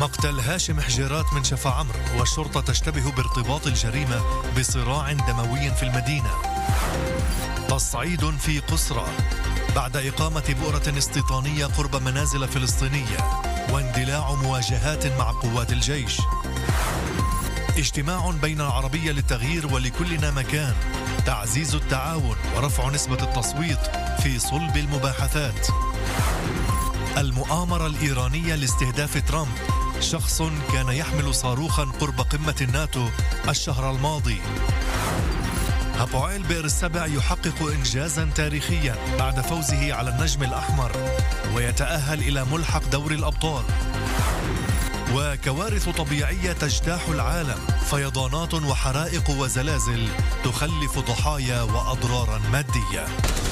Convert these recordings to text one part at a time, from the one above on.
مقتل هاشم حجيرات من شفا عمرو، والشرطة تشتبه بارتباط الجريمة بصراع دموي في المدينة. تصعيد في قصرى بعد إقامة بؤرة استيطانية قرب منازل فلسطينية واندلاع مواجهات مع قوات الجيش. اجتماع بين العربية للتغيير ولكلنا مكان، تعزيز التعاون ورفع نسبة التصويت في صلب المباحثات. المؤامرة الإيرانية لاستهداف ترامب، شخص كان يحمل صاروخا قرب قمة الناتو الشهر الماضي. هابويل بئر السبع يحقق إنجازا تاريخيا بعد فوزه على النجم الأحمر ويتأهل إلى ملحق دور الأبطال. وكوارث طبيعية تجتاح العالم، فيضانات وحرائق وزلازل تخلف ضحايا وأضرارا مادية.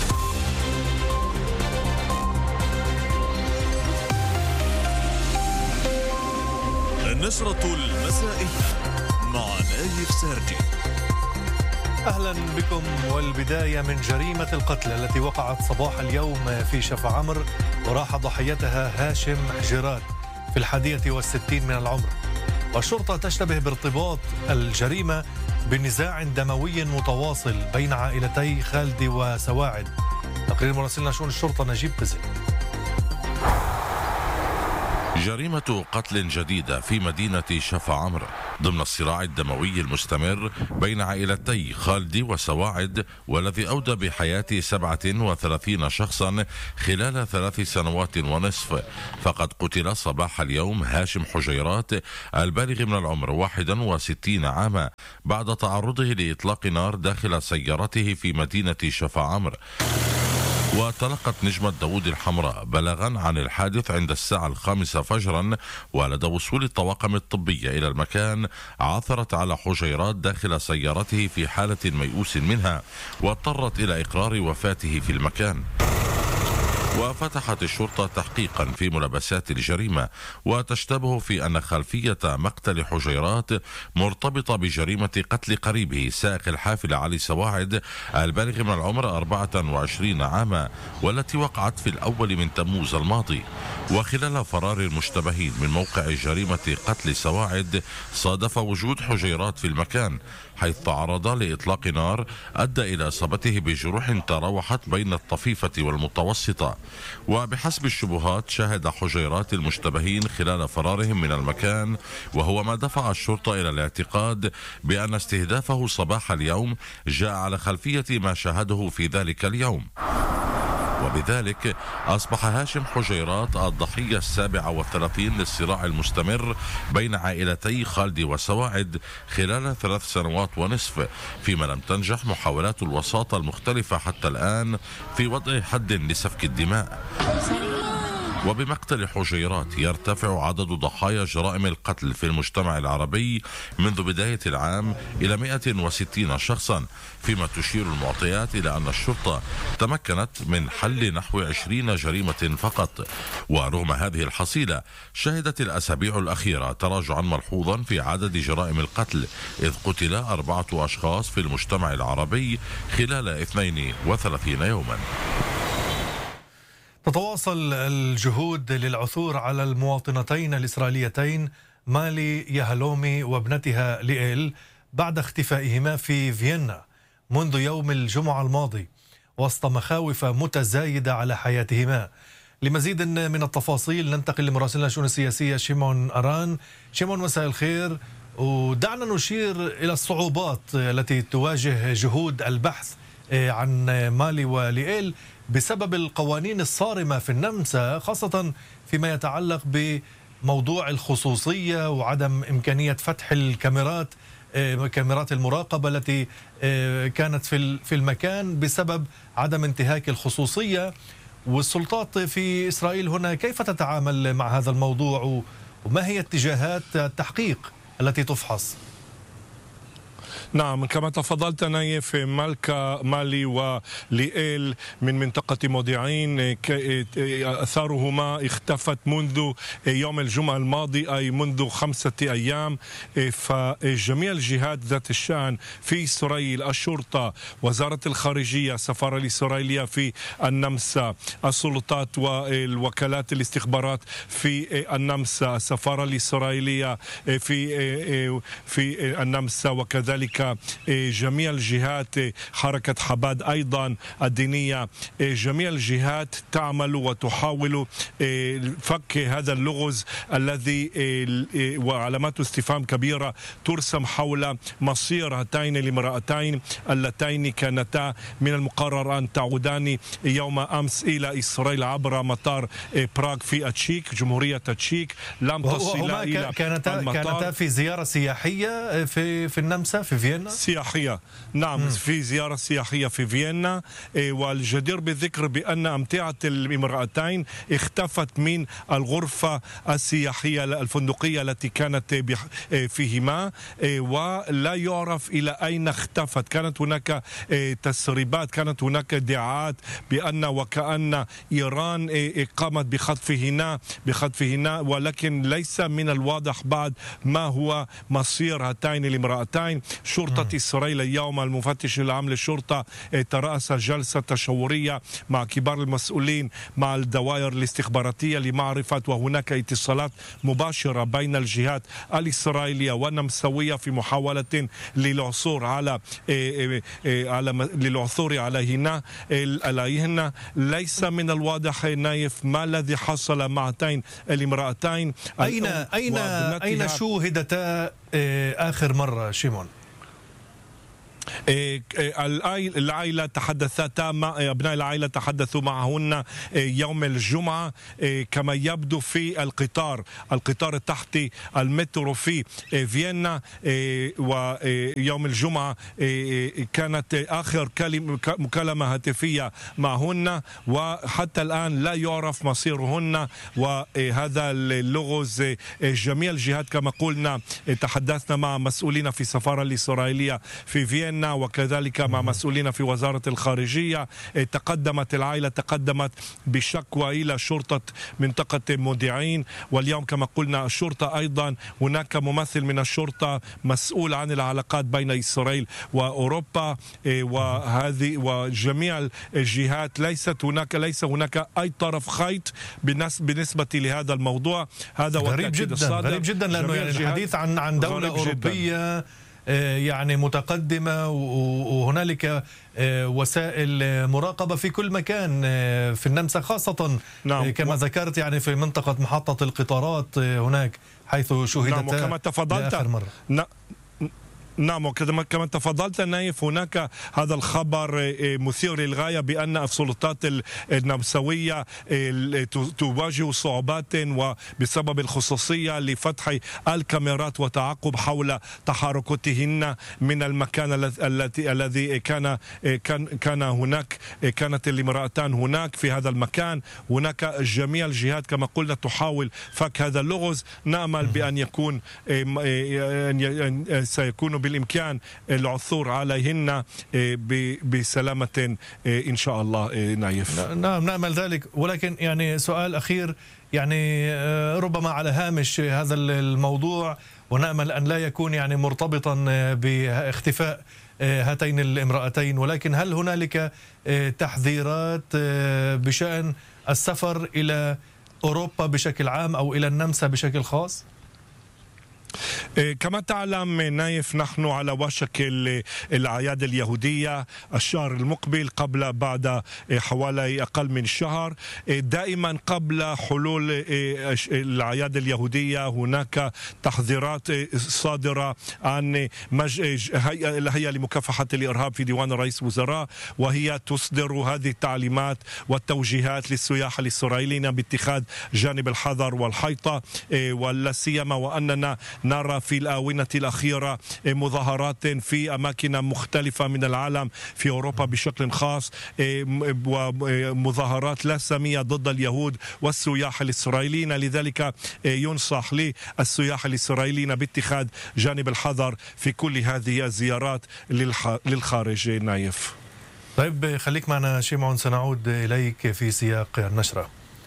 النشرة المسائية مع نايف سارجي. أهلا بكم. والبداية من جريمة القتل التي وقعت صباح اليوم في شفا عمرو وراح ضحيتها هاشم حجيرات في 61 من العمر، والشرطة تشتبه بارتباط الجريمة بنزاع دموي متواصل بين عائلتي خالدي وسواعد. تقرير مراسلنا شؤون الشرطة نجيب قزل. جريمة قتل جديدة في مدينة شفا عمرو ضمن الصراع الدموي المستمر بين عائلتي خالدي وسواعد، والذي أودى بحياة 37 شخصا خلال 3 سنوات ونصف. فقد قتل صباح اليوم هاشم حجيرات البالغ من العمر 61 عاما بعد تعرضه لإطلاق نار داخل سيارته في مدينة شفا عمرو. وتلقت نجمة داود الحمراء بلاغا عن الحادث عند الساعة 5 فجرا، ولدى وصول الطواقم الطبية إلى المكان عثرت على حجيرات داخل سيارته في حالة ميؤوس منها، واضطرت إلى إقرار وفاته في المكان. وفتحت الشرطة تحقيقا في ملابسات الجريمة، وتشتبه في أن خلفية مقتل حجيرات مرتبطة بجريمة قتل قريبه سائق الحافلة علي سواعد البالغ من العمر 24 عاما، والتي وقعت في الأول من تموز الماضي. وخلال فرار المشتبهين من موقع جريمة قتل سواعد صادف وجود حجيرات في المكان، حيث تعرض لإطلاق نار أدى إلى إصابته بجروح تراوحت بين الطفيفة والمتوسطة. وبحسب الشبهات شاهد حجيرات المشتبهين خلال فرارهم من المكان، وهو ما دفع الشرطة إلى الاعتقاد بأن استهدافه صباح اليوم جاء على خلفية ما شاهده في ذلك اليوم. وبذلك أصبح هاشم حجيرات الضحية 37 للصراع المستمر بين عائلتي خالدي وسواعد خلال 3 سنوات ونصف، فيما لم تنجح محاولات الوساطة المختلفة حتى الآن في وضع حد لسفك الدماء. وبمقتل حجيرات يرتفع عدد ضحايا جرائم القتل في المجتمع العربي منذ بداية العام إلى 160 شخصا، فيما تشير المعطيات إلى أن الشرطة تمكنت من حل نحو 20 جريمة فقط. ورغم هذه الحصيلة شهدت الأسابيع الأخيرة تراجعا ملحوظا في عدد جرائم القتل، إذ قتل 4 أشخاص في المجتمع العربي خلال 32 يوما. تتواصل الجهود للعثور على المواطنتين الإسرائيليتين مالي يهلومي وابنتها ليئل بعد اختفائهما في فيينا منذ يوم الجمعة الماضي، وسط مخاوف متزايدة على حياتهما. لمزيد من التفاصيل ننتقل لمراسلنا الشؤون السياسية شيمون أران. شيمون، مساء الخير. ودعنا نشير إلى الصعوبات التي تواجه جهود البحث عن مالي وليئل بسبب القوانين الصارمة في النمسا، خاصة فيما يتعلق بموضوع الخصوصية وعدم إمكانية فتح كاميرات المراقبة التي كانت في المكان بسبب عدم انتهاك الخصوصية. والسلطات في إسرائيل هنا كيف تتعامل مع هذا الموضوع، وما هي اتجاهات التحقيق التي تفحص؟ نعم، كما تفضلت نايف، مالكا مالي وليئيل من منطقة مودعين أثارهما اختفت منذ يوم الجمعة الماضي، أي منذ 5 أيام. فجميع الجهات ذات الشأن في إسرائيل، الشرطة، وزارة الخارجية، السفارة الإسرائيلية في النمسا، السلطات والوكالات الاستخبارات في النمسا، السفارة الإسرائيلية في النمسا، وكذلك جميع الجهات، حركة حباد أيضا الدينية، جميع الجهات تعمل وتحاول فك هذا اللغز الذي وعلامات استفهام كبيرة ترسم حول مصير هاتين الامرأتين اللتين كانتا من المقرر أن تعودان يوم أمس إلى إسرائيل عبر مطار براغ في التشيك، جمهورية التشيك. لم تصل إلى كانتا في زيارة سياحية في النمسا في فيينا؟ سياحية، نعم، في زيارة سياحية في فيينا. والجدير بالذكر بأن أمتعة الامرأتين اختفت من الغرفة السياحية الفندقية التي كانت فيهما، ولا يعرف إلى أين اختفت. كانت هناك تسريبات، كانت هناك ادعاءات بأن وكأن إيران قامت بخطفهن، ولكن ليس من الواضح بعد ما هو مصير هاتين الامرأتين. شرطة إسرائيل اليوم، المفتش العام للشرطة ترأس جلسة تشاورية مع كبار المسؤولين مع الدوائر الاستخباراتية لمعرفة، وهناك اتصالات مباشرة بين الجهات الإسرائيلية والنمساوية في محاولة للعثور عليهن. ليس من الواضح نايف ما الذي حصل مع هاتين الامرأتين. أين شوهدتا آخر مرة شيمون؟ العائلة تحدثتا مع أبناء العائلة، تحدثوا معهن يوم الجمعة كما يبدو في القطار التحتي المترو في فيينا. ويوم الجمعة كانت آخر مكالمة هاتفية معهن، وحتى الآن لا يعرف مصيرهن. وهذا اللغز جميع الجهات كما قلنا، تحدثنا مع مسؤولين في السفارة الإسرائيلية في فيينا، وكذلك مع مسؤولين في وزارة الخارجية. العائلة تقدمت بشكوى إلى شرطة منطقة مودعين، واليوم كما قلنا الشرطة أيضا، هناك ممثل من الشرطة مسؤول عن العلاقات بين إسرائيل وأوروبا، وجميع الجهات ليس هناك أي طرف خيط بالنسبة لهذا الموضوع. هذا غريب جدا لأنه يعني الحديث عن دولة أوروبية يعني متقدمة، وهنالك وسائل مراقبة في كل مكان في النمسا، خاصة كما ذكرت يعني في منطقة محطة القطارات هناك حيث شهدت كما تفضلت لآخر مرة. نعم، وكما تفضلت نايف، هناك هذا الخبر مثير للغاية بأن السلطات النمساوية تواجه صعوبات وبسبب الخصوصية لفتح الكاميرات وتعقب حول تحركاتهن من المكان الذي كان هناك. كانت الامرأتان هناك في هذا المكان. هناك جميع الجهات كما قلنا تحاول فك هذا اللغز. نأمل بأن سيكون بالإمكان العثور عليهن بسلامة إن شاء الله نايف. نعم، نأمل ذلك. ولكن يعني سؤال أخير، يعني ربما على هامش هذا الموضوع، ونأمل أن لا يكون يعني مرتبطا باختفاء هاتين الامرأتين، ولكن هل هنالك تحذيرات بشأن السفر إلى أوروبا بشكل عام أو إلى النمسا بشكل خاص؟ كما تعلم نايف، نحن على وشك الأعياد اليهودية الشهر المقبل، بعد حوالي أقل من شهر. دائما قبل حلول الأعياد اليهودية هناك تحذيرات صادرة عن الهيئة لمكافحة الإرهاب في ديوان رئيس وزراء، وهي تصدر هذه التعليمات والتوجيهات للسياح الإسرائيليين باتخاذ جانب الحذر والحيطة، ولا سيما وأننا نرى في الآونة الأخيرة مظاهرات في أماكن مختلفة من العالم، في أوروبا بشكل خاص، ومظاهرات لا سامية ضد اليهود والسياح الإسرائيليين. لذلك ينصح للسياح الإسرائيليين باتخاذ جانب الحذر في كل هذه الزيارات للخارج. نايف. طيب خليك معنا شيمعون، سنعود إليك في سياق النشرة.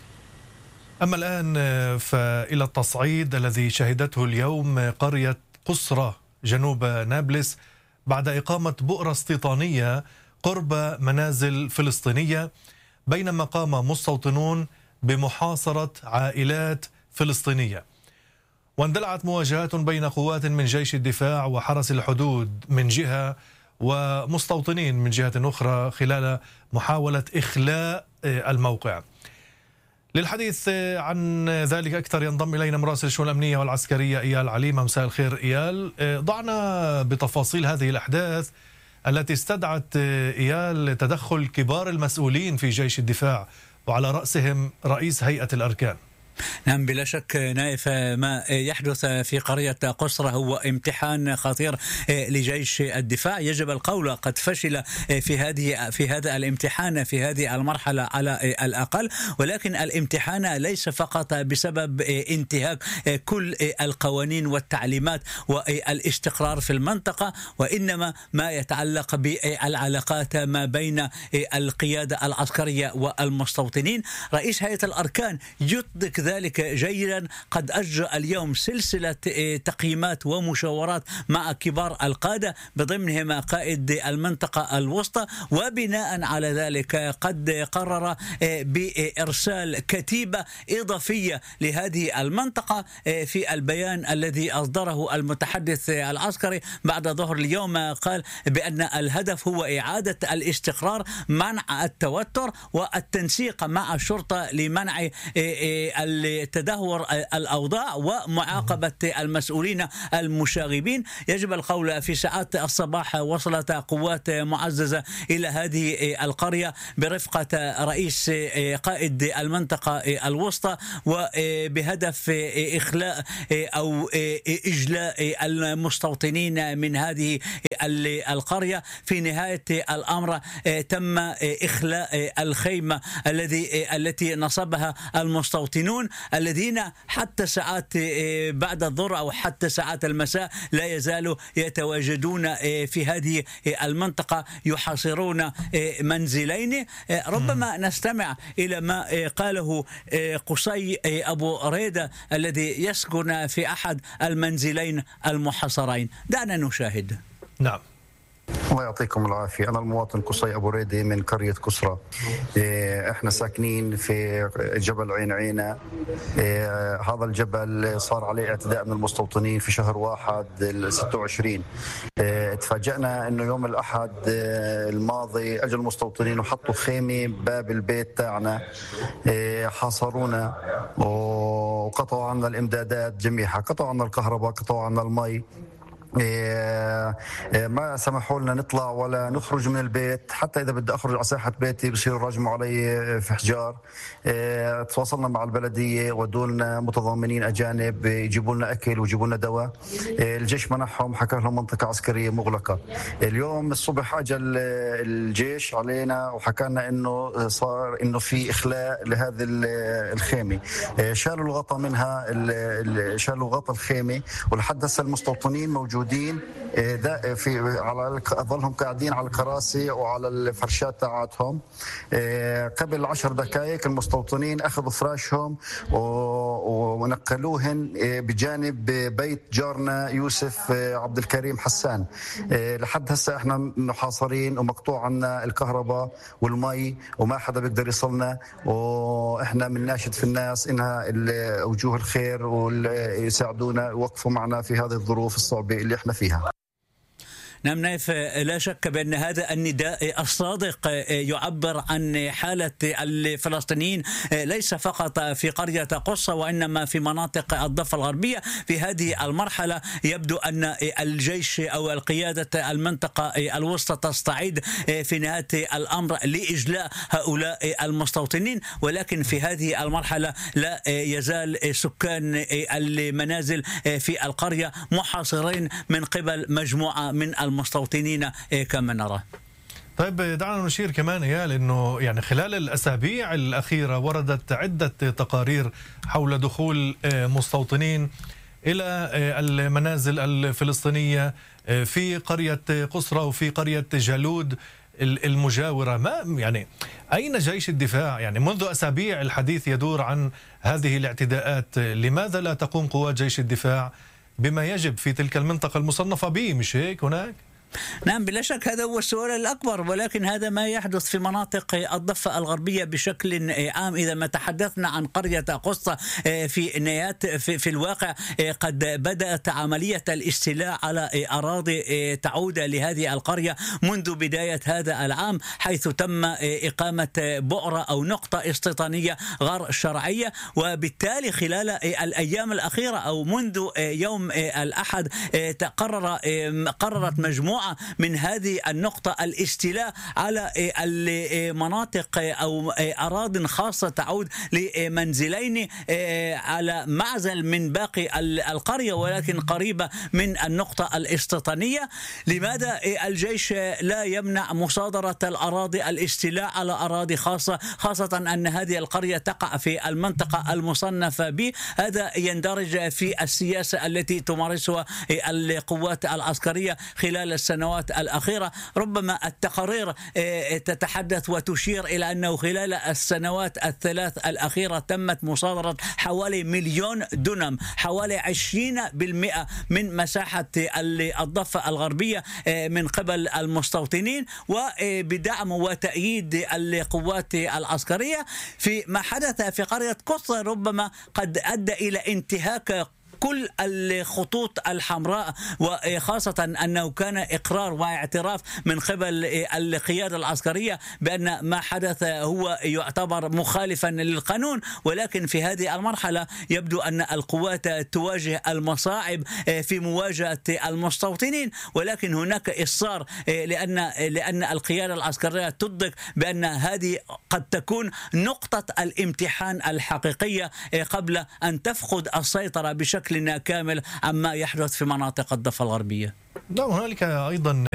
أما الآن فإلى التصعيد الذي شهدته اليوم قرية قصرة جنوب نابلس بعد إقامة بؤرة استيطانية قرب منازل فلسطينية، بينما قام مستوطنون بمحاصرة عائلات فلسطينية. واندلعت مواجهات بين قوات من جيش الدفاع وحرس الحدود من جهة ومستوطنين من جهة أخرى خلال محاولة إخلاء الموقع. للحديث عن ذلك أكثر ينضم إلينا مراسل الشؤون الأمنية والعسكرية إيال عليمة. مساء الخير إيال، ضعنا بتفاصيل هذه الأحداث التي استدعت إيال تدخل كبار المسؤولين في جيش الدفاع وعلى رأسهم رئيس هيئة الأركان. نعم بلا شك نايف، ما يحدث في قرية قصرة هو امتحان خطير لجيش الدفاع. يجب القول قد فشل في هذا الامتحان في هذه المرحلة على الأقل، ولكن الامتحان ليس فقط بسبب انتهاك كل القوانين والتعليمات والاستقرار في المنطقة، وإنما ما يتعلق بالعلاقات ما بين القيادة العسكرية والمستوطنين. رئيس هيئة الأركان يطلق ذلك جيدا، قد أجرى اليوم سلسلة تقييمات ومشاورات مع كبار القادة بضمنهم قائد المنطقة الوسطى، وبناء على ذلك قد قرر بإرسال كتيبة إضافية لهذه المنطقة. في البيان الذي أصدره المتحدث العسكري بعد ظهر اليوم قال بأن الهدف هو إعادة الاستقرار، منع التوتر والتنسيق مع الشرطة لمنع تدهور الأوضاع ومعاقبة المسؤولين المشاغبين. يجب القول في ساعات الصباح وصلت قوات معززة إلى هذه القرية برفقة رئيس قائد المنطقة الوسطى، وبهدف إخلاء أو إجلاء المستوطنين من هذه القرية. في نهاية الأمر تم إخلاء الخيمة التي نصبها المستوطنون الذين حتى ساعات بعد الظهر أو حتى ساعات المساء لا يزالوا يتواجدون في هذه المنطقة يحاصرون منزلين. ربما نستمع إلى ما قاله قصي أبو ريدة الذي يسكن في أحد المنزلين المحاصرين. دعنا نشاهد. نعم. الله يعطيكم العافية. أنا المواطن قصي أبو ريدي من قرية كسرة. إحنا ساكنين في جبل عين عينة. هذا الجبل صار عليه اعتداء من المستوطنين في شهر 1/26. تفاجأنا أنه يوم الأحد الماضي أجل المستوطنين وحطوا خيمة باب البيت تاعنا، حاصرونا وقطعوا عنا الإمدادات جميعها، قطعوا عنا الكهرباء، قطعوا عنا المي، ما سمحوا لنا نطلع ولا نخرج من البيت. حتى إذا بدي أخرج على ساحة بيتي بصيروا يراجموا علي في حجار. تواصلنا مع البلدية ودولنا متضامنين أجانب يجيبوا لنا أكل ويجيبوا لنا دواء. الجيش منحهم، حكى لهم منطقة عسكرية مغلقة. اليوم الصبح أجى الجيش علينا وحكى لنا إنه صار إنه في إخلاء لهذه الخيمة. شالوا الغطاء منها، شالوا غطاء الخيمة، ولحد هسه المستوطنين موجودين في على ظلهم قاعدين على الكراسي وعلى الفرشات تاعتهم. قبل 10 دقائق المستوطنين اخذوا فراشهم ونقلوهن بجانب بيت جارنا يوسف عبد الكريم حسان. لحد هسه احنا محاصرين ومقطوع عنا الكهرباء والمي وما حدا بيقدر يصلنا، واحنا بنناشد في الناس انها وجوه الخير ويساعدونا يوقفوا معنا في هذه الظروف الصعبة اللي احنا فيها. نعم نايف، لا شك بأن هذا النداء الصادق يعبر عن حالة الفلسطينيين ليس فقط في قرية قصة وإنما في مناطق الضفة الغربية. في هذه المرحلة يبدو أن الجيش أو القيادة المنطقة الوسطى تستعيد في نهاية الأمر لإجلاء هؤلاء المستوطنين، ولكن في هذه المرحلة لا يزال سكان المنازل في القرية محاصرين من قبل مجموعة من المستوطنين كما نرى. طيب دعنا نشير كمان إيال أنه يعني خلال الأسابيع الأخيرة وردت عدة تقارير حول دخول مستوطنين إلى المنازل الفلسطينية في قرية قصرة وفي قرية جالود المجاورة. ما يعني أين جيش الدفاع؟ يعني منذ أسابيع الحديث يدور عن هذه الاعتداءات، لماذا لا تقوم قوات جيش الدفاع بما يجب في تلك المنطقة المصنفة ب، مش هيك هناك؟ نعم بلا شك هذا هو السؤال الأكبر، ولكن هذا ما يحدث في مناطق الضفة الغربية بشكل عام. إذا ما تحدثنا عن قرية قصة في الواقع قد بدأت عملية الاستيلاء على أراضي تعود لهذه القرية منذ بداية هذا العام، حيث تم إقامة بؤرة أو نقطة استيطانية غير شرعية. وبالتالي خلال الأيام الأخيرة أو منذ يوم الأحد قررت مجموعة من هذه النقطة الاستيلاء على المناطق أو أراضٍ خاصة تعود لمنزلين على معزل من باقي القرية ولكن قريبة من النقطة الاستيطانية. لماذا الجيش لا يمنع مصادرة الأراضي، الاستيلاء على أراضي خاصة أن هذه القرية تقع في المنطقة المصنفة ب؟ هذا يندرج في السياسة التي تمارسها القوات العسكرية خلال السنوات الأخيرة. ربما التقارير تتحدث وتشير إلى أنه خلال السنوات الثلاث الأخيرة تمت مصادرة حوالي 1,000,000 دونم، حوالي 20% من مساحة الضفة الغربية من قبل المستوطنين، وبدعم وتأييد القوات العسكرية. في ما حدث في قرية قصة ربما قد أدى إلى انتهاك كل الخطوط الحمراء، وخاصة أنه كان إقرار واعتراف من قبل القيادة العسكرية بأن ما حدث هو يعتبر مخالفا للقانون. ولكن في هذه المرحلة يبدو أن القوات تواجه المصاعب في مواجهة المستوطنين، ولكن هناك إصرار لأن القيادة العسكرية تدرك بأن هذه قد تكون نقطة الامتحان الحقيقية قبل أن تفقد السيطرة بشكل كامل عما يحدث في مناطق الضفة الغربية. هنالك أيضا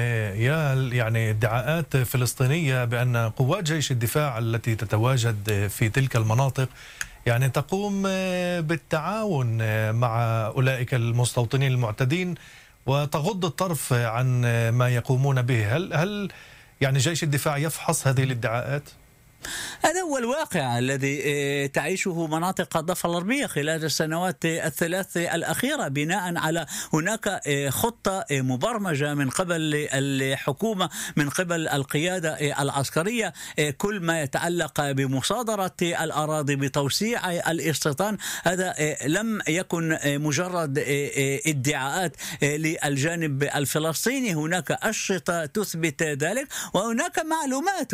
يعني ادعاءات فلسطينية بأن قوات جيش الدفاع التي تتواجد في تلك المناطق يعني تقوم بالتعاون مع أولئك المستوطنين المعتدين وتغض الطرف عن ما يقومون به. هل يعني جيش الدفاع يفحص هذه الادعاءات؟ هذا هو الواقع الذي تعيشه مناطق الضفة الغربية خلال السنوات الثلاث الأخيرة، بناء على هناك خطة مبرمجة من قبل الحكومة من قبل القيادة العسكرية، كل ما يتعلق بمصادرة الأراضي بتوسيع الاستيطان. هذا لم يكن مجرد ادعاءات للجانب الفلسطيني، هناك أشرطة تثبت ذلك وهناك معلومات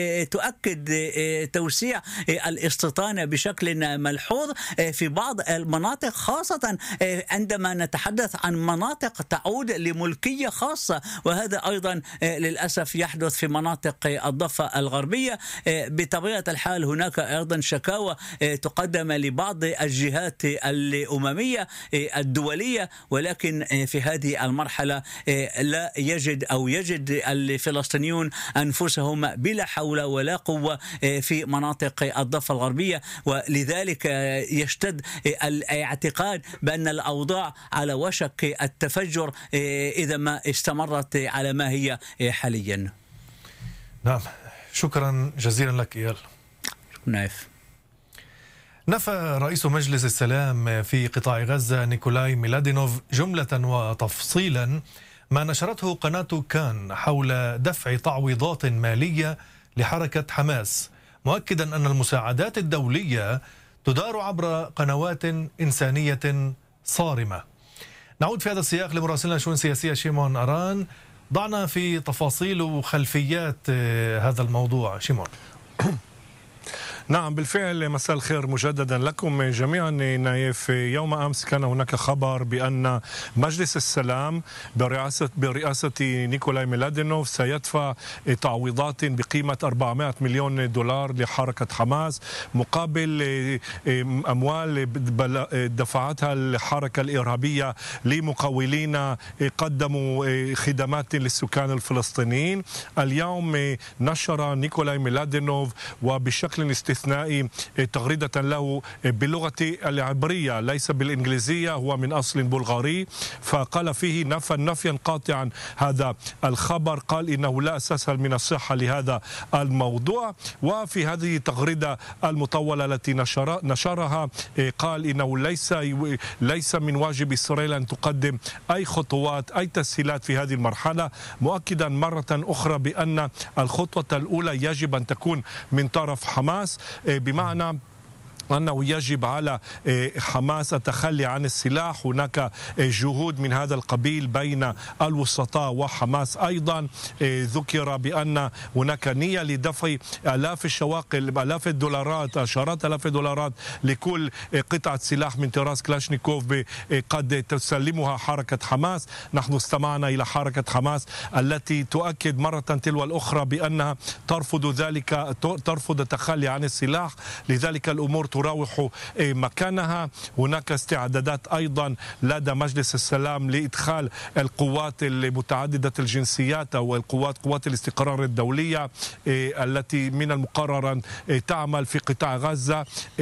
وتؤكد توسيع الاستيطان بشكل ملحوظ في بعض المناطق، خاصة عندما نتحدث عن مناطق تعود لملكية خاصة، وهذا أيضا للأسف يحدث في مناطق الضفة الغربية. بطبيعة الحال هناك أيضا شكاوى تقدم لبعض الجهات الأممية الدولية، ولكن في هذه المرحلة لا يجد الفلسطينيون أنفسهم بلا حول ولا قوة في مناطق الضفة الغربية، ولذلك يشتد الاعتقاد بأن الأوضاع على وشك التفجر إذا ما استمرت على ما هي حاليا. نعم، شكرا جزيلا لك إيال. نايف. نفى رئيس مجلس السلام في قطاع غزة نيكولاي ميلادينوف جملة وتفصيلا ما نشرته قناة كان حول دفع تعويضات مالية لحركة حماس، مؤكدا أن المساعدات الدولية تدار عبر قنوات إنسانية صارمة. نعود في هذا السياق لمراسلنا شؤون سياسية شيمون أران ضعنا في تفاصيل وخلفيات هذا الموضوع شيمون. نعم بالفعل، مساء الخير مجددا لكم جميعا. نايف، يوم أمس كان هناك خبر بأن مجلس السلام برئاسة نيكولاي ميلادينوف سيدفع تعويضات بقيمة 400 مليون دولار لحركة حماس مقابل أموال دفعتها الحركة الإرهابية لمقاولين قدموا خدمات للسكان الفلسطينيين. اليوم نشر نيكولاي ميلادينوف وبشكل استثنائي تغريدة له باللغة العبرية ليس بالإنجليزية، هو من أصل بلغاري، فقال فيه نفيا قاطعا هذا الخبر، قال إنه لا أساس من الصحة لهذا الموضوع. وفي هذه التغريدة المطولة التي نشرها قال إنه ليس من واجب إسرائيل أن تقدم أي خطوات أي تسهيلات في هذه المرحلة، مؤكدا مرة أخرى بأن الخطوة الأولى يجب أن تكون من طرف حماس، بمعنى أنه يجب على حماس التخلي عن السلاح. هناك جهود من هذا القبيل بين الوسطاء وحماس. أيضا ذكر بأن هناك نية لدفع آلاف الشواقل، آلاف الدولارات، عشرات آلاف الدولارات لكل قطعة سلاح من طراز كلاشنيكوف قد تسلمها حركة حماس. نحن استمعنا إلى حركة حماس التي تؤكد مرة تلو الأخرى بأنها ترفض ذلك، ترفض التخلي عن السلاح، لذلك الأمور تراوح مكانها. هناك استعدادات أيضا لدى مجلس السلام لإدخال القوات المتعددة الجنسيات أو قوات الاستقرار الدولية التي من المقرر أن تعمل في قطاع غزة.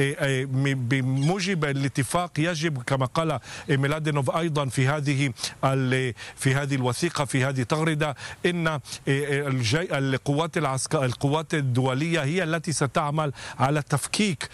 بموجب الاتفاق يجب كما قال ميلادينوف أيضا في هذه الوثيقة، في هذه التغريدة، إن القوات الدولية هي التي ستعمل على تفكيك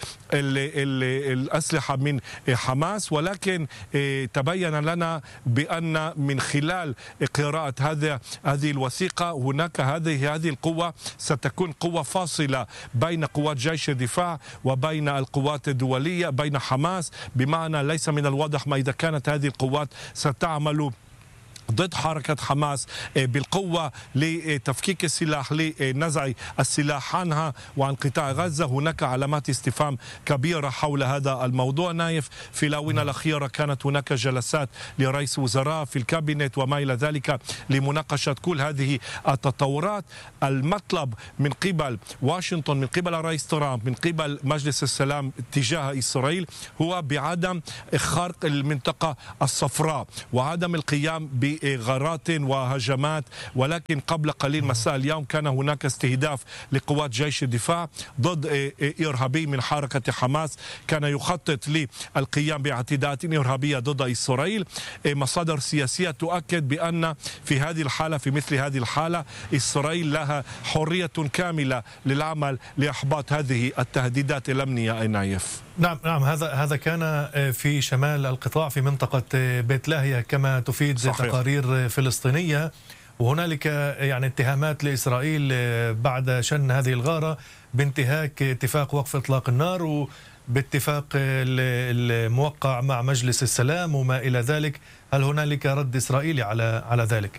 الأسلحة من حماس. ولكن تبين لنا بأن من خلال قراءة هذه الوثيقة هناك هذه القوة ستكون قوة فاصلة بين قوات جيش الدفاع وبين القوات الدولية، بين حماس، بمعنى ليس من الواضح ما إذا كانت هذه القوات ستعمل ضد حركة حماس بالقوة لتفكيك السلاح، لنزع السلاح عنها وعن قطاع غزة. هناك علامات استفهام كبيرة حول هذا الموضوع. نايف، في الآونة الأخيرة كانت هناك جلسات لرئيس وزراء في الكابينت وما إلى ذلك لمناقشة كل هذه التطورات. المطلب من قبل واشنطن، من قبل الرئيس ترامب، من قبل مجلس السلام تجاه إسرائيل هو بعدم خرق المنطقة الصفراء وعدم القيام غارات وهجمات. ولكن قبل قليل مساء اليوم كان هناك استهداف لقوات جيش الدفاع ضد إرهابي من حركة حماس كان يخطط للقيام باعتداءات إرهابية ضد إسرائيل. مصادر سياسية تؤكد بأن في هذه الحالة، في مثل هذه الحالة، إسرائيل لها حرية كاملة للعمل لإحباط هذه التهديدات الأمنية. نايف، نعم هذا كان في شمال القطاع في منطقة بيت لاهيا كما تفيد تقارير فلسطينية. وهنالك يعني اتهامات لإسرائيل بعد شن هذه الغارة بانتهاك اتفاق وقف إطلاق النار وباتفاق الموقع مع مجلس السلام وما إلى ذلك. هل هنالك رد إسرائيلي على ذلك؟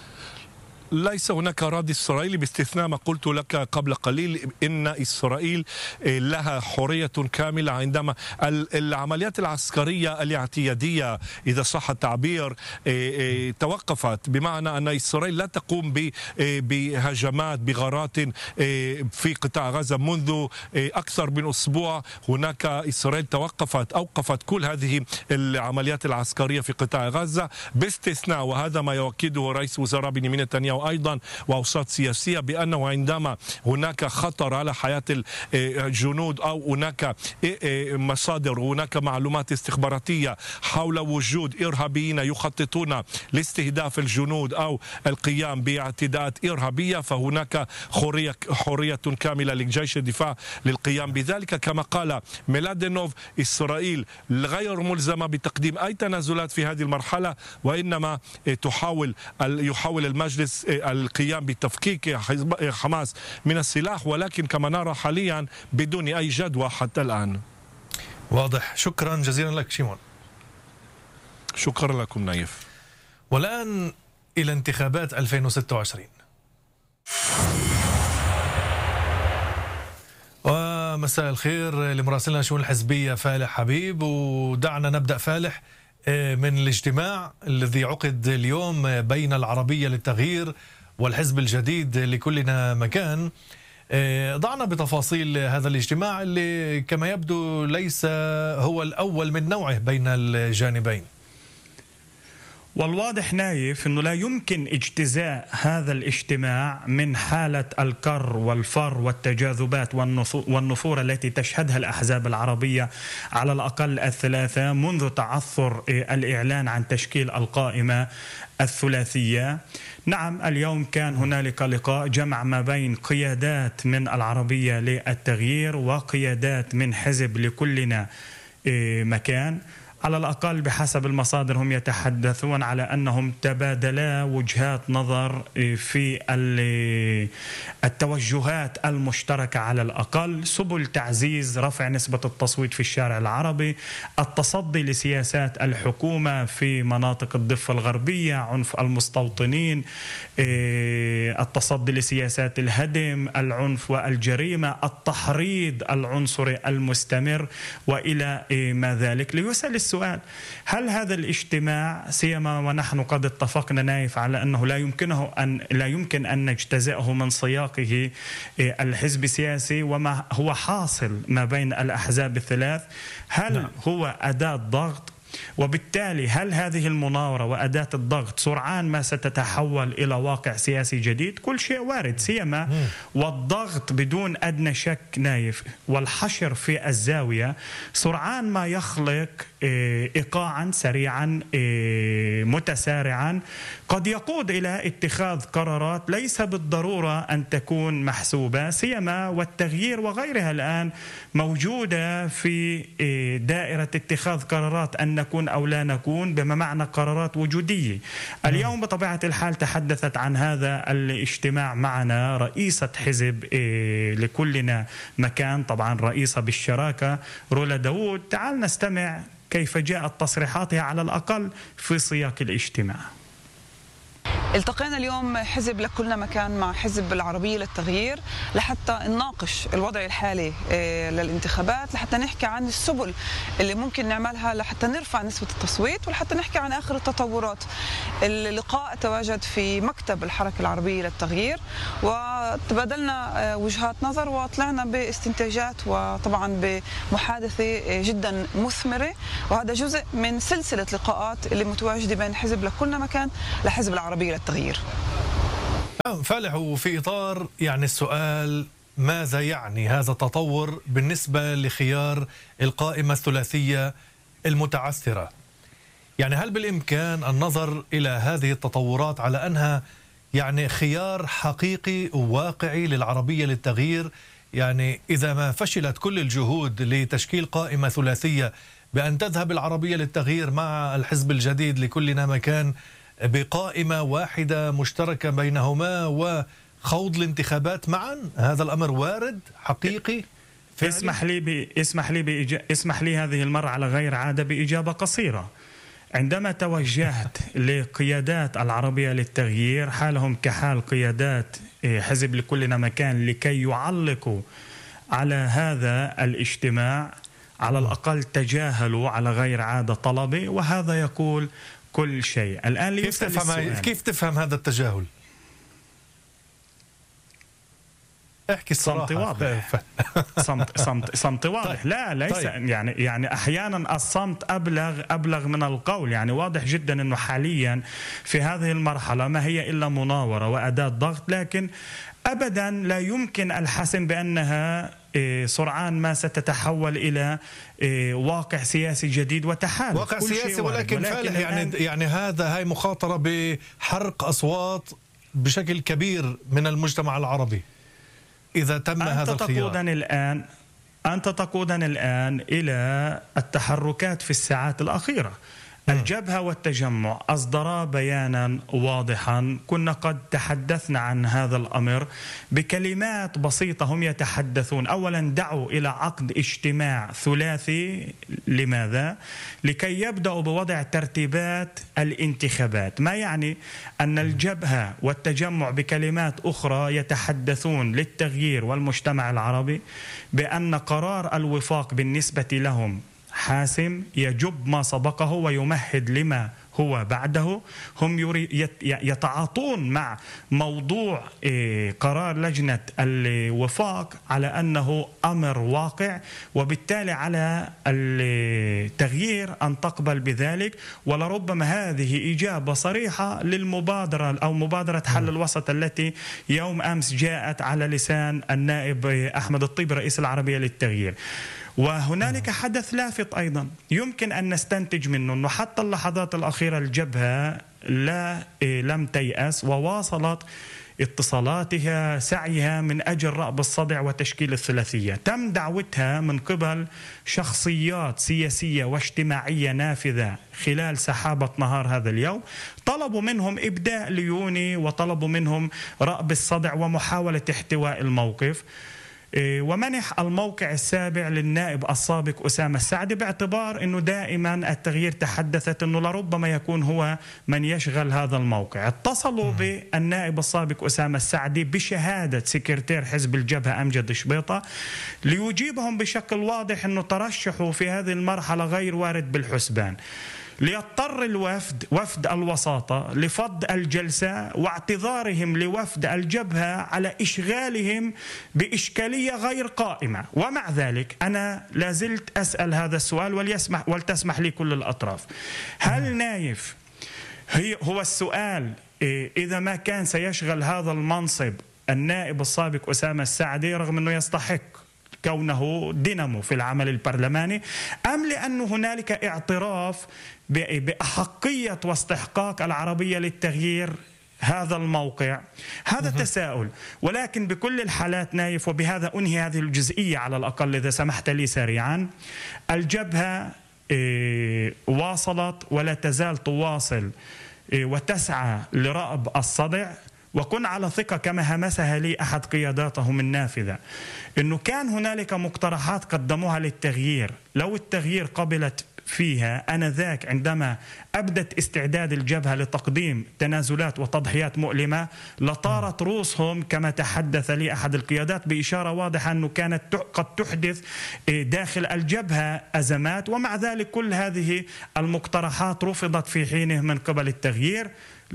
ليس هناك رد إسرائيلي باستثناء ما قلت لك قبل قليل، إن إسرائيل لها حرية كاملة عندما العمليات العسكرية الاعتيادية إذا صح التعبير توقفت، بمعنى أن إسرائيل لا تقوم بهجمات بغارات في قطاع غزة منذ أكثر من أسبوع. هناك إسرائيل أوقفت كل هذه العمليات العسكرية في قطاع غزة باستثناء، وهذا ما يؤكده رئيس وزراء بنيامين نتنياهو أيضا وأوساط سياسية، بأنه عندما هناك خطر على حياة الجنود أو هناك مصادر، هناك معلومات استخباراتية حول وجود إرهابيين يخططون لاستهداف الجنود أو القيام باعتداءات إرهابية، فهناك حرية كاملة لجيش الدفاع للقيام بذلك. كما قال ميلادينوف، إسرائيل غير ملزمة بتقديم أي تنازلات في هذه المرحلة، وإنما يحاول المجلس القيام بتفكيك حماس من السلاح، ولكن كما نرى حاليا بدون أي جدوى حتى الآن. واضح. شكرا جزيلا لك شيمون. شكرا لكم نايف. والآن إلى انتخابات 2026. ومساء الخير لمراسلنا الشؤون الحزبية فالح حبيب. ودعنا نبدأ فالح من الاجتماع الذي عقد اليوم بين العربية للتغيير والحزب الجديد لكلنا مكان. ضعنا بتفاصيل هذا الاجتماع اللي كما يبدو ليس هو الأول من نوعه بين الجانبين. والواضح نايف أنه لا يمكن اجتزاء هذا الاجتماع من حالة الكر والفر والتجاذبات والنفور التي تشهدها الأحزاب العربية على الأقل الثلاثة منذ تعثر الإعلان عن تشكيل القائمة الثلاثية. نعم، اليوم كان هنالك لقاء جمع ما بين قيادات من العربية للتغيير وقيادات من حزب لكلنا مكان. على الأقل بحسب المصادر هم يتحدثون على أنهم تبادلا وجهات نظر في التوجهات المشتركة، على الأقل سبل تعزيز رفع نسبة التصويت في الشارع العربي، التصدي لسياسات الحكومة في مناطق الضفة الغربية، عنف المستوطنين، التصدي لسياسات الهدم، العنف والجريمة، التحريض العنصري المستمر وإلى ما ذلك. ليسأل السؤال: هل هذا الاجتماع، سيما ونحن قد اتفقنا نايف على أنه لا يمكن أن نجتزئه من سياقه الحزب السياسي وما هو حاصل ما بين الأحزاب الثلاث، هل هو أداة ضغط؟ وبالتالي هل هذه المناورة وأداة الضغط سرعان ما ستتحول إلى واقع سياسي جديد؟ كل شيء وارد، سيما والضغط بدون أدنى شك نايف والحشر في الزاوية سرعان ما يخلق إيقاعا سريعا متسارعا قد يقود إلى اتخاذ قرارات ليس بالضرورة أن تكون محسوبة، سيما والتغيير وغيرها الآن موجودة في دائرة اتخاذ قرارات أن نكون أو لا نكون، بما معنى قرارات وجودية. اليوم بطبيعة الحال تحدثت عن هذا الاجتماع معنا رئيسة حزب لكلنا مكان، طبعا رئيسة بالشراكة، رولا داوود. تعال نستمع كيف جاءت تصريحاتها على الأقل في سياق الاجتماع. التقينا اليوم حزب لكلنا مكان مع حزب العربية للتغيير لحتى نناقش الوضع الحالي للانتخابات، لحتى نحكي عن السبل اللي ممكن نعملها لحتى نرفع نسبة التصويت، ولحتى نحكي عن آخر التطورات. اللقاء تواجد في مكتب الحركة العربية للتغيير وتبادلنا وجهات نظر وطلعنا باستنتاجات وطبعا بمحادثة جدا مثمرة، وهذا جزء من سلسلة لقاءات اللي متواجدة بين حزب لكلنا مكان لحزب العربية للتغيير. فالح، وفي إطار يعني السؤال: ماذا يعني هذا التطور بالنسبة لخيار القائمة الثلاثية المتعثرة؟ يعني هل بالإمكان النظر إلى هذه التطورات على أنها يعني خيار حقيقي وواقعي للعربية للتغيير؟ يعني إذا ما فشلت كل الجهود لتشكيل قائمة ثلاثية بأن تذهب العربية للتغيير مع الحزب الجديد لكلنا مكان بقائمة واحدة مشتركة بينهما وخوض الانتخابات معا، هذا الأمر وارد حقيقي؟ اسمح لي هذه المرة على غير عادة بإجابة قصيرة. عندما توجهت لقيادات العربية للتغيير حالهم كحال قيادات حزب لكلنا مكان لكي يعلقوا على هذا الاجتماع، على الأقل تجاهلوا على غير عادة طلبي، وهذا يقول كل شيء. الآن كيف تفهم هذا التجاهل؟ احكي الصراحة. صمت واضح. صمت واضح. طيب. لا ليس. طيب. يعني أحيانا الصمت أبلغ من القول. يعني واضح جدا أنه حاليا في هذه المرحلة ما هي إلا مناورة وأداة ضغط، لكن أبدا لا يمكن الحسم بأنها سرعان ما ستتحول إلى واقع سياسي جديد وتحالف. واقع سياسي، ولكن فالح يعني هاي مخاطرة بحرق أصوات بشكل كبير من المجتمع العربي إذا تم هذا الخيار. أنت تقودني الآن إلى التحركات في الساعات الأخيرة. الجبهة والتجمع أصدرا بيانا واضحا، كنا قد تحدثنا عن هذا الأمر بكلمات بسيطة. هم يتحدثون أولا دعوا إلى عقد اجتماع ثلاثي. لماذا؟ لكي يبدأوا بوضع ترتيبات الانتخابات، ما يعني أن الجبهة والتجمع بكلمات أخرى يتحدثون للتغيير والمجتمع العربي بأن قرار الوفاق بالنسبة لهم حاسم يجب ما سبقه ويمهد لما هو بعده. هم يتعاطون مع موضوع قرار لجنة الوفاق على أنه أمر واقع، وبالتالي على التغيير أن تقبل بذلك. ولربما هذه إجابة صريحة للمبادرة أو مبادرة حل الوسط التي يوم أمس جاءت على لسان النائب أحمد الطيب رئيس العربية للتغيير. وهنالك حدث لافت أيضا يمكن أن نستنتج منه أنه حتى اللحظات الأخيرة الجبهة لم تيأس، وواصلت اتصالاتها سعيها من أجل رأب الصدع وتشكيل الثلاثية. تم دعوتها من قبل شخصيات سياسية واجتماعية نافذة خلال سحابة نهار هذا اليوم، طلبوا منهم إبداء ليوني وطلبوا منهم رأب الصدع ومحاولة احتواء الموقف. ومنح الموقع السابع للنائب السابق أسامة السعدي باعتبار أنه دائما التغيير تحدثت أنه لربما يكون هو من يشغل هذا الموقع. اتصلوا بالنائب السابق أسامة السعدي بشهادة سكرتير حزب الجبهة أمجد شبيطة ليجيبهم بشكل واضح أنه ترشحوا في هذه المرحلة غير وارد بالحسبان. ليضطر وفد الوساطة لفض الجلسة واعتذارهم لوفد الجبهة على إشغالهم بإشكالية غير قائمة. ومع ذلك أنا لازلت أسأل هذا السؤال ولتسمح لي كل الأطراف. هل نايف هو السؤال إذا ما كان سيشغل هذا المنصب النائب السابق أسامة السعدي رغم أنه يستحق كونه دينامو في العمل البرلماني، أم لأن هنالك اعتراف بأحقية واستحقاق العربية للتغيير هذا الموقع؟ هذا تساؤل. ولكن بكل الحالات نايف، وبهذا أنهي هذه الجزئية على الأقل إذا سمحت لي سريعا، الجبهة واصلت ولا تزال تواصل وتسعى لرأب الصدع. وكن على ثقة كما همسها لي أحد قياداتهم النافذة أنه كان هنالك مقترحات قدموها للتغيير، لو التغيير قبلت فيها آنذاك عندما أبدت استعداد الجبهة لتقديم تنازلات وتضحيات مؤلمة لطارت رؤوسهم كما تحدث لي أحد القيادات بإشارة واضحة أنه كانت قد تحدث داخل الجبهة أزمات. ومع ذلك كل هذه المقترحات رفضت في حينه من قبل التغيير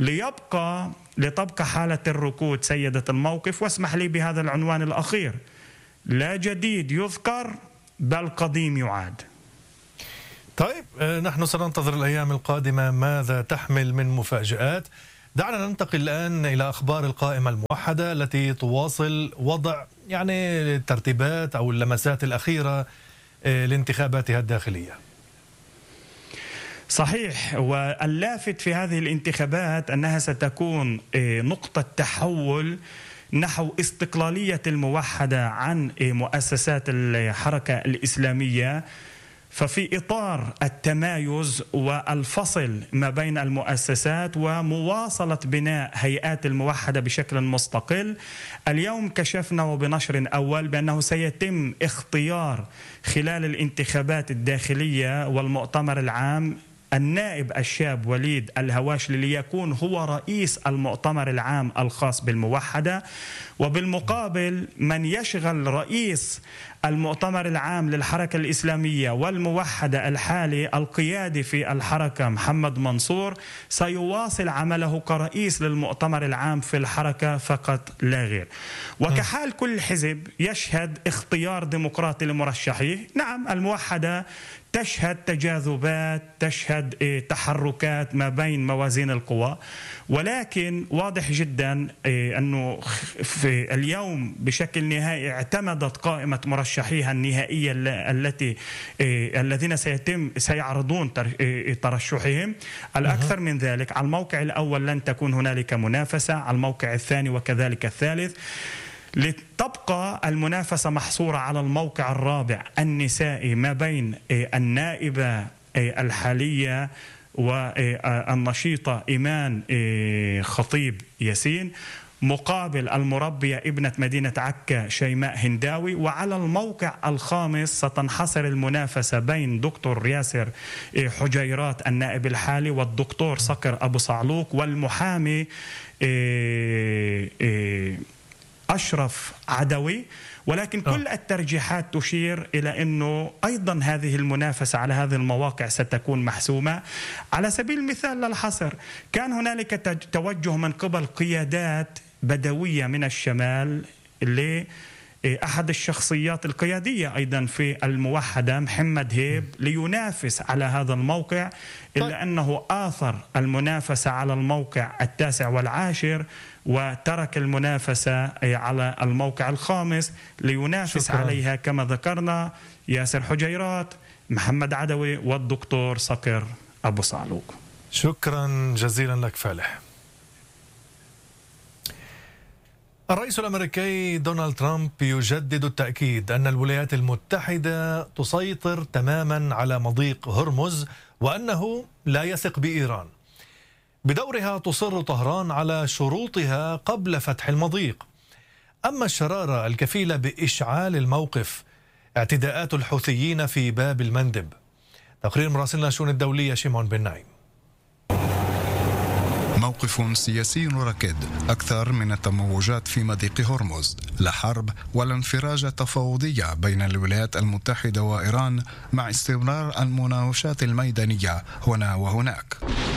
لتبقى حالة الركود سيدة الموقف. واسمح لي بهذا العنوان الأخير: لا جديد يذكر بل قديم يعاد. طيب، نحن سننتظر الأيام القادمة ماذا تحمل من مفاجآت. دعنا ننتقل الآن إلى أخبار القائمة الموحدة التي تواصل وضع الترتيبات أو اللمسات الأخيرة لانتخاباتها الداخلية. صحيح، واللافت في هذه الانتخابات أنها ستكون نقطة تحول نحو استقلالية الموحدة عن مؤسسات الحركة الإسلامية. ففي إطار التمايز والفصل ما بين المؤسسات ومواصلة بناء هيئات الموحدة بشكل مستقل، اليوم كشفنا وبنشر أول بأنه سيتم اختيار خلال الانتخابات الداخلية والمؤتمر العام النائب الشاب وليد الهواشلي ليكون هو رئيس المؤتمر العام الخاص بالموحدة. وبالمقابل من يشغل رئيس المؤتمر العام للحركة الإسلامية والموحدة الحالي القيادي في الحركة محمد منصور سيواصل عمله كرئيس للمؤتمر العام في الحركة فقط لا غير. وكحال كل حزب يشهد اختيار ديمقراطي لمرشحيه. نعم، الموحدة تشهد تجاذبات، تشهد تحركات ما بين موازين القوى، ولكن واضح جدا أنه في اليوم بشكل نهائي اعتمدت قائمة مرشحيها النهائية الذين سيعرضون ترشحهم. الأكثر من ذلك، على الموقع الأول لن تكون هنالك منافسة، على الموقع الثاني وكذلك الثالث. لتبقى المنافسة محصورة على الموقع الرابع النسائي ما بين النائبة الحالية والنشيطة إيمان خطيب ياسين، مقابل المربية ابنة مدينة عكا شيماء هنداوي. وعلى الموقع الخامس ستنحصر المنافسة بين دكتور ياسر حجيرات النائب الحالي والدكتور صقر أبو صعلوك والمحامي أشرف عدوي. ولكن كل الترجيحات تشير إلى أنه أيضا هذه المنافسة على هذه المواقع ستكون محسومة. على سبيل المثال للحصر، كان هنالك توجه من قبل قيادات بدوية من الشمال لأحد الشخصيات القيادية أيضا في الموحدة محمد هيب لينافس على هذا الموقع، إلا أنه آثر المنافسة على الموقع 9 والعاشر وترك المنافسة على الموقع الخامس لينافس عليها كما ذكرنا ياسر حجيرات، محمد عدوي والدكتور صقر أبو صعلوك. شكرا جزيلا لك فالح. الرئيس الأمريكي دونالد ترامب يجدد التأكيد أن الولايات المتحدة تسيطر تماما على مضيق هرمز وأنه لا يثق بإيران. بدورها تصر طهران على شروطها قبل فتح المضيق. أما الشرارة الكفيلة بإشعال الموقف اعتداءات الحوثيين في باب المندب. تقرير مراسلنا الشؤون الدولية شيمون بن نايم. موقف سياسي ركد أكثر من التموجات في مضيق هرمز، لا حرب ولا انفراجة تفاوضية بين الولايات المتحدة وإيران مع استمرار المناوشات الميدانية هنا وهناك.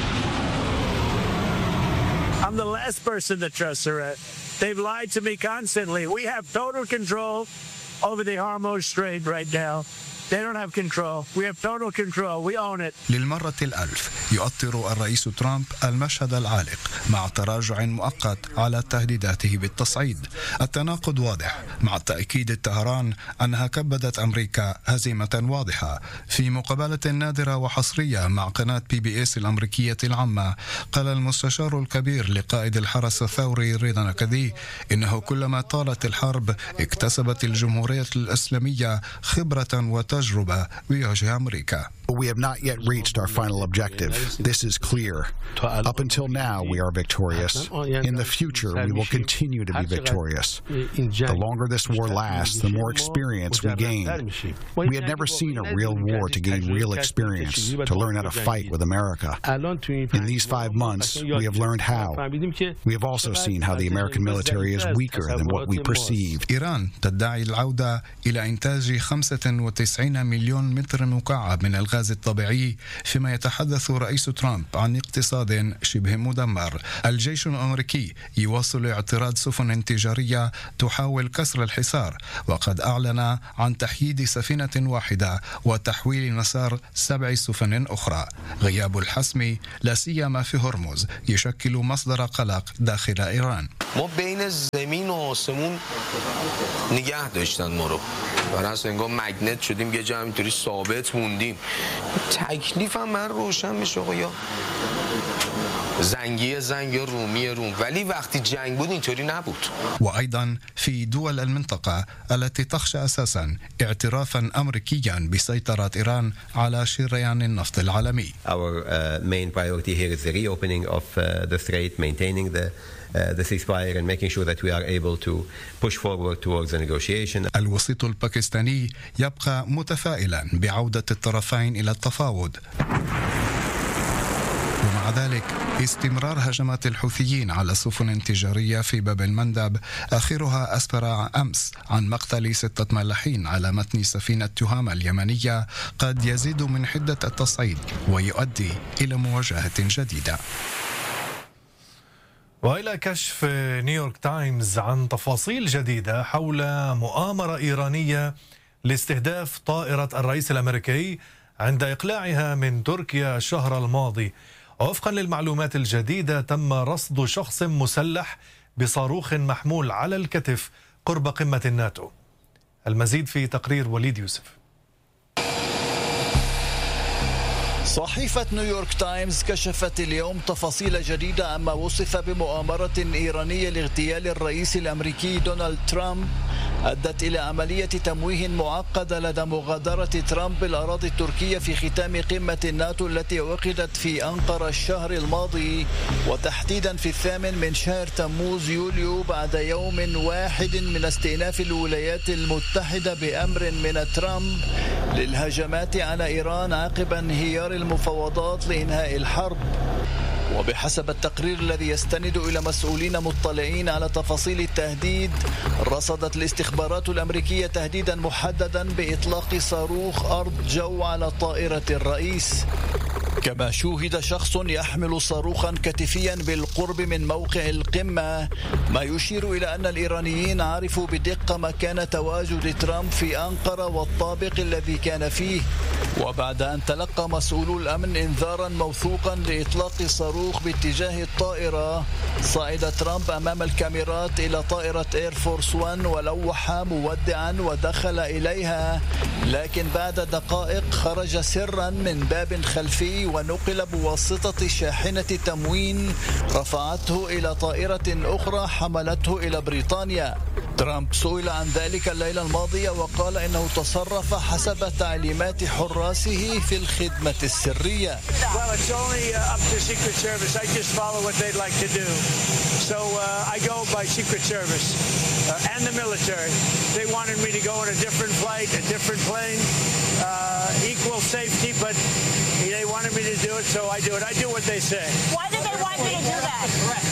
I'm the last person to trust her. They've lied to me constantly. We have total control over the Hormuz Strait right now. They don't have control. We have total control. We own it. للمرة الألف يؤطر الرئيس ترامب المشهد العالق مع تراجع مؤقت على تهديداته بالتصعيد. التناقض واضح مع تأكيد طهران أنها كبدت أمريكا هزيمة واضحة. في مقابلة نادرة وحصرية مع قناة PBS الأمريكية العامة، قال المستشار الكبير لقائد الحرس الثوري رضا نكدي إنه كلما طالت الحرب اكتسبت الجمهورية الإسلامية خبرة وتجربة بوجه أمريكا. We have not yet reached our final objective. This is clear. Up until now, we are victorious. In the future, we will continue to be victorious. The longer this war lasts, the more experience we gain. We had never seen a real war to gain real experience, to learn how to fight with America. In these 5 months, we have learned how. We have also seen how the American military is weaker than what we perceive. إيران تدعي العودة إلى إنتاج 95 مليون متر مكعب من الغاز الطبيعي، فيما يتحدث رئيس ترامب عن اقتصاد شبه مدمر. الجيش الأمريكي يواصل اعتراض سفن تجارية تحاول كسر الحصار، وقد أعلن عن تحييد سفينة واحدة وتحويل مسار 7 سفن أخرى. غياب الحسم لا سيما في هرمز يشكل مصدر قلق داخل إيران. ما بين الزمین و آسمون نگه داشتن ما رو. برای انگار مگنت شدیم یه جا همینطوری ثابت موندیم. تکلیفم من روشن میشه آقا، زنگی زنگ رومی روم، ولی وقتی جنگ بود اینطوری نبود. وأيضا في دول المنطقة التي تخشى أساسا اعترافا أمريكيا بسيطرة إيران على شريان النفط العالمي. Our main priority here is the reopening of the strait, maintaining the ceasefire and making sure that we are able to push forward towards the negotiation. الوسيط الباكستاني يبقى متفائلا بعودة الطرفين إلى التفاوض. ومع ذلك استمرار هجمات الحوثيين على سفن تجارية في باب المندب، آخرها أسفر أمس عن مقتل 6 ملاحين على متن سفينة تهامة اليمنية، قد يزيد من حدة التصعيد ويؤدي إلى مواجهة جديدة. وإلى كشف نيويورك تايمز عن تفاصيل جديدة حول مؤامرة إيرانية لاستهداف طائرة الرئيس الأمريكي عند إقلاعها من تركيا الشهر الماضي. وفقا للمعلومات الجديدة تم رصد شخص مسلح بصاروخ محمول على الكتف قرب قمة الناتو. المزيد في تقرير وليد يوسف. صحيفة نيويورك تايمز كشفت اليوم تفاصيل جديدة عما وصف بمؤامرة إيرانية لاغتيال الرئيس الأمريكي دونالد ترامب أدت إلى عملية تمويه معقدة لدى مغادرة ترامب الأراضي التركية في ختام قمة الناتو التي عقدت في أنقرة الشهر الماضي، وتحديدا في 8 شهر تموز يوليو، بعد يوم واحد من استئناف الولايات المتحدة بأمر من ترامب للهجمات على إيران عقب انهيار المفاوضات لإنهاء الحرب. وبحسب التقرير الذي يستند إلى مسؤولين مطلعين على تفاصيل التهديد، رصدت الاستخبارات الأمريكية تهديدا محددا بإطلاق صاروخ أرض جو على طائرة الرئيس. كما شوهد شخص يحمل صاروخا كتفيا بالقرب من موقع القمة، ما يشير إلى أن الإيرانيين عرفوا بدقة مكان تواجد ترامب في أنقرة والطابق الذي كان فيه. وبعد أن تلقى مسؤولو الأمن إنذارا موثوقا لإطلاق صاروخ باتجاه الطائرة، صعد ترامب أمام الكاميرات إلى طائرة إير فورس 1 ولوح مودعا ودخل إليها، لكن بعد دقائق خرج سرا من باب خلفي ونقل بواسطة شاحنة تموين رفعته إلى طائرة أخرى حملته إلى بريطانيا. ترامب سئل عن ذلك الليلة الماضية وقال إنه تصرف حسب تعليمات حراسه في الخدمة السرية. Equal safety, but they wanted me to do it, so I do it. I do what they say. Why did they want you to do that?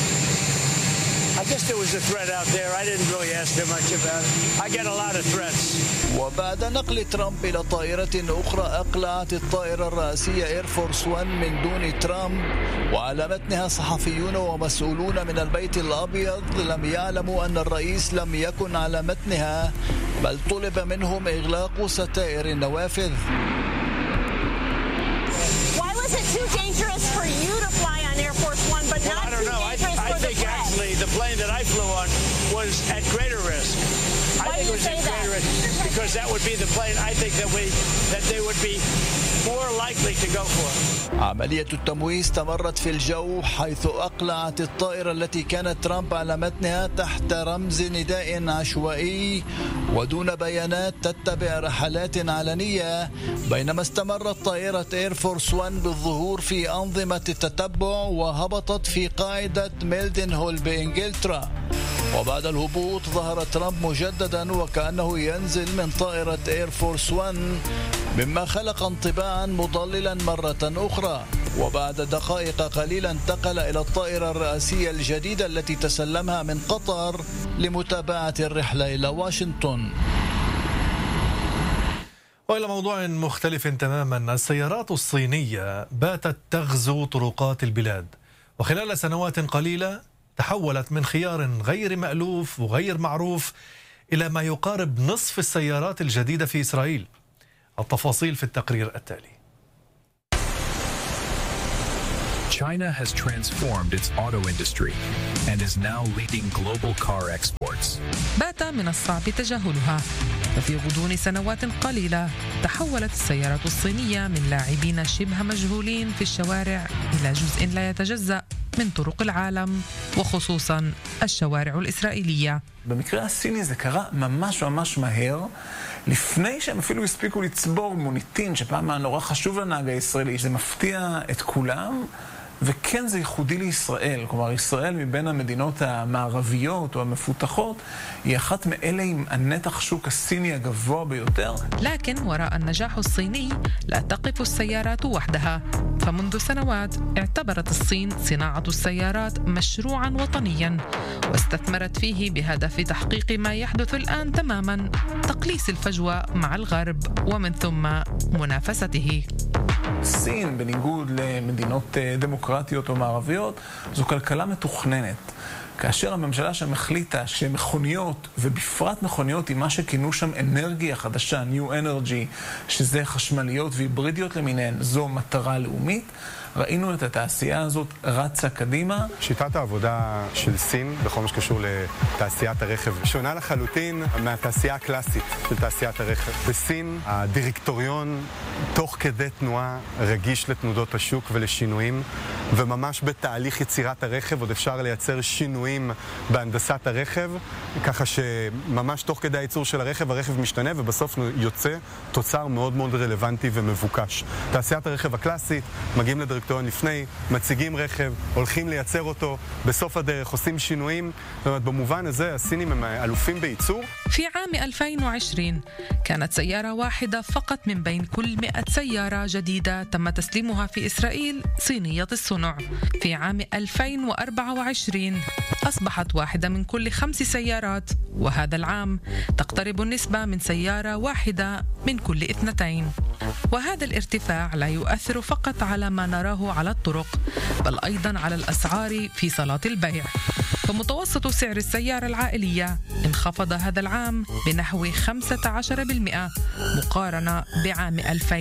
I guess there was a threat out there. I didn't really ask them much about it. I get a lot of threats. وبعد نقل ترامب إلى طائرة أخرى، أقلعت الطائرة الرئاسية إير فورس 1 من دون ترامب، وعلى متنها صحفيون ومسؤولون من البيت الأبيض لم يعلموا أن الرئيس لم يكن على متنها، بل طلب منهم إغلاق ستائر النوافذ. Why was it too dangerous for you to fly on Air Force 1 but not too dangerous for the I think actually the plane that I flew on was at greater risk. I think it was at greater risk because that would be the plane I think that they would be more likely to go for. عملية التمويه استمرت في الجو، حيث أقلعت الطائرة التي كانت ترامب على متنها تحت رمز نداء عشوائي ودون بيانات تتبع رحلات علنية، بينما استمرت طائرة إير فورس 1 بالظهور في أنظمة التتبع وهبطت في قاعدة ميلدن هول بإنجلترا. وبعد الهبوط ظهر ترامب مجددا وكأنه ينزل من طائرة إير فورس 1، مما خلق انطباعا مضللا مرة أخرى. وبعد دقائق قليلة انتقل إلى الطائرة الرئاسية الجديدة التي تسلمها من قطر لمتابعة الرحلة إلى واشنطن. وإلى موضوع مختلف تماما، السيارات الصينية باتت تغزو طرقات البلاد، وخلال سنوات قليلة تحولت من خيار غير مألوف وغير معروف إلى ما يقارب نصف السيارات الجديدة في إسرائيل. التفاصيل في التقرير التالي. China has transformed its auto industry and is now leading global car exports. بات من الصعب تجاهلها، ففي غضون سنوات قليلة تحولت السيارات الصينية من لاعبين شبه מג'הולים في الشوارع إلى جزء لا يتجزأ من طرق العالم، وخصوصا الشوارع الإسرائيلية. במקרה הסיני זה קרה ממש מהר, לפני שהם אפילו הספיקו לצבור מוניטין, שפעם נורא חשוב לנהג הישראלי. זה מפתיע את כולם, וכן זה ייחודי לישראל. כלומר, ישראל מבין המדינות המערביות או המפותחות היא אחת מאלה עם הנתח שוק הסיני הגבוה ביותר. لكن وراء النجاح الصيني لا تقف السيارات وحدها، فمنذ سنوات اعتبرت الصين صناعة السيارات مشروعا وطنيا، واستثمرت فيه بهدف تحقيق ما يحدث الآن تماما، تقليص الفجوة مع الغرب ومن ثم منافسته. סין, בניגוד למדינות דמוקרטיות או מערביות, זו כלכלה מתוכננת. כאשר הממשלה שם החליטה שמכוניות, ובפרט מכוניות עם מה שכינו שם אנרגיה חדשה, New Energy, שזה חשמליות והיברידיות למיניהן, זו מטרה לאומית, ראינו את התעשייה הזאת רצה קדימה. שיטת העבודה של סין בכל מה שקשור לתעשיית הרכב שונה לחלוטין מהתעשייה הקלאסית של תעשיית הרכב. בסין הדירקטוריון תוך כדי תנועה רגיש לתנודות השוק ולשינויים, וממש בתהליך יצירת הרכב עוד אפשר לייצר שינויים שינויים בהנדסת הרכב, ככה שממש תוך כדי הייצור של הרכב משתנה ובסוף יוצא תוצר מאוד מאוד רלוונטי ומבוקש. תעשיית הרכב הקלאסית, מגיעים לדירקטוריון לפני, מציגים רכב, הולכים לייצר אותו, בסוף הדרך עושים שינויים. זאת אומרת, במובן הזה הסינים הם אלופים בייצור. في عام 2020 كانت سيارة واحدة فقط من بين كل 100 سيارة جديدة تم تسليمها في إسرائيل صينية الصنع. في عام 2024 أصبحت واحدة من كل 5 سيارات، وهذا العام تقترب النسبة من سيارة واحدة من كل 2. وهذا الارتفاع لا يؤثر فقط على ما نراه على الطرق، بل أيضا على الأسعار في صالات البيع. فمتوسط سعر السيارة العائلية انخفض هذا العام بنحو 15% مقارنة بعام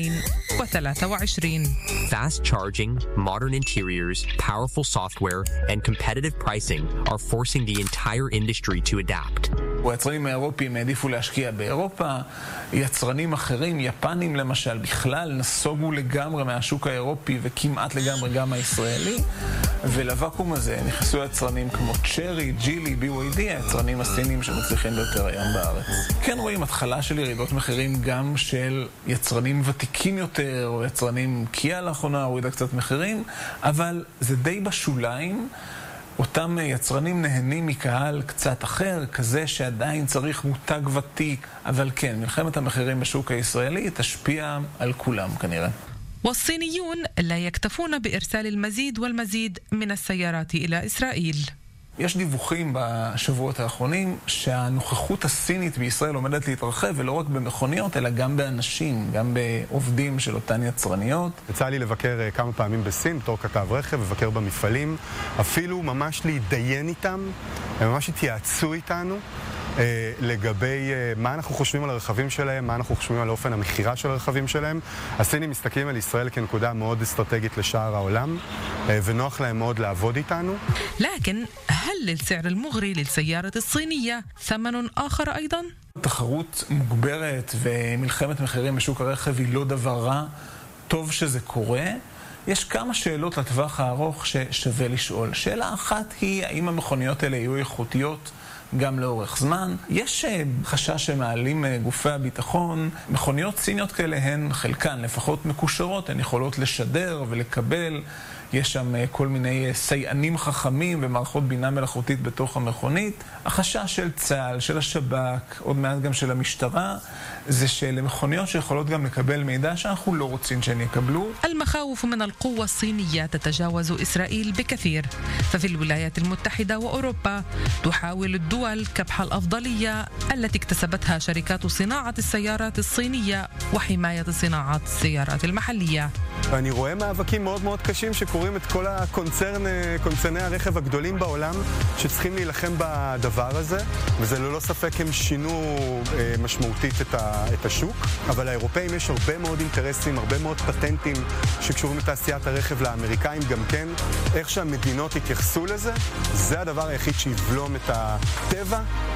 2023. Fast charging, modern interiors, powerful software, and competitive pricing are forcing the entire industry to adapt. היצרנים האירופיים העדיפו להשקיע באירופה, יצרנים אחרים, יפנים למשל, בכלל נסוגו לגמרי מהשוק האירופי וכמעט לגמרי גם הישראלי, ולוואקום הזה נכנסו יצרנים כמו צ'רי, ג'ילי, BYD, היצרנים הסינים שמצליחים ביותר היום בארץ. כן רואים התחלה של ירידות מחירים גם של יצרנים ותיקים יותר, או יצרנים קיה לאחרונה הורידה קצת מחירים, אבל זה די בשוליים. אותם יצרנים נהנים מקהל קצת אחר, כזה שעדיין צריך מותג ותיק, אבל כן, מלחמת המחירים בשוק הישראלי תשפיע על כולם כנראה. والصينيون لا يكتفون بإرسال المزيد والمزيد من السيارات إلى إسرائيل. יש דיווחים בשבועות האחרונים שהנוכחות הסינית בישראל עומדת להתרחב, ולא רק במכוניות, אלא גם באנשים, גם בעובדים של אותן יצרניות. יצא לי לבקר כמה פעמים בסין, בתור כתב רכב, לבקר במפעלים, אפילו ממש להתדיין איתם, הם ממש התייעצו איתנו לגבי מה אנחנו חושבים על הרכבים שלהם, מה אנחנו חושבים על אופן המחירה של הרכבים שלהם. הסינים מסתכלים על ישראל כנקודה מאוד אסטרטגית לשאר העולם, ונוח להם מאוד לעבוד איתנו. لكن هل للسعر المغري للسيارة الصينية ثمن آخر أيضا؟ תחרות מוגברת ומלחמת מחירים בשוק הרכב היא לא דבר רע, טוב שזה קורה. יש כמה שאלות לטווח הארוך ששווה לשאול. שאלה אחת היא, האם המכוניות האלה יהיו איכותיות גם לאורך זמן? יש חשש שמעלים גופי הביטחון. מכוניות סיניות כאלה הן חלקן לפחות מקושרות, הן יכולות לשדר ולקבל. יש שם כל מיני סייענים חכמים ומערכות בינה מלאכותית בתוך המכונית. החשש של צה"ל, של השב"כ, עוד מעט גם של המשטרה, זה שלמכוניות שיכולות גם לקבל מידע שאנחנו לא רוצים שהן יקבלו. المخاوف من القوة الصينية تتجاوز إسرائيل بكثير، ففي الولايات المتحدة وأوروبا تحاول الدول كبح الأفضلية التي اكتسبتها شركات صناعة السيارات الصينية وحماية صناعة السيارات المحلية. אני רואה מאבקים מאוד מאוד קשים שקוראים את כל קונצרני הרכב הגדולים בעולם שצריכים להילחם בדבר הזה, וזה ללא ספק הם שינו משמעותית את השוק, אבל האירופאים יש הרבה מאוד אינטרסים, הרבה מאוד פטנטים שקשורים לתעשיית הרכב, לאמריקאים גם כן. איך שהמדינות התייחסו לזה, זה הדבר היחיד שיבלום את הטבע